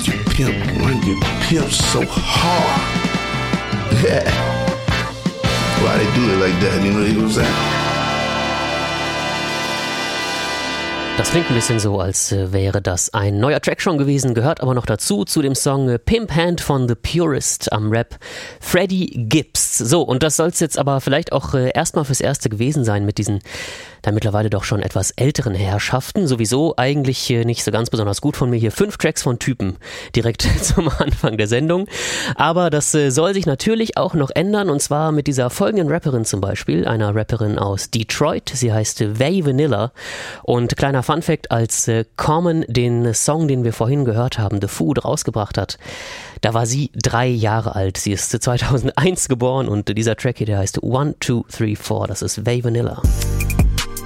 you pimp so hard. Yeah. Why they do it like that, you know what I'm saying? Das klingt ein bisschen so, als wäre das ein neuer Track schon gewesen, gehört aber noch dazu, zu dem Song Pimp Hand von The Purist am Rap Freddie Gibbs. So, und das soll es jetzt aber vielleicht auch erstmal fürs Erste gewesen sein mit diesen dann mittlerweile doch schon etwas älteren Herrschaften. Sowieso eigentlich nicht so ganz besonders gut von mir hier 5 Tracks von Typen direkt zum Anfang der Sendung. Aber das soll sich natürlich auch noch ändern, und zwar mit dieser folgenden Rapperin zum Beispiel, einer Rapperin aus Detroit. Sie heißt Vay Vanilla, und kleiner Funfact, als Common den Song, den wir vorhin gehört haben, The Food, rausgebracht hat, da war sie 3 Jahre alt. Sie ist 2001 geboren, und dieser Track hier, der heißt 1, 2, 3, 4. Das ist Vay Vanilla.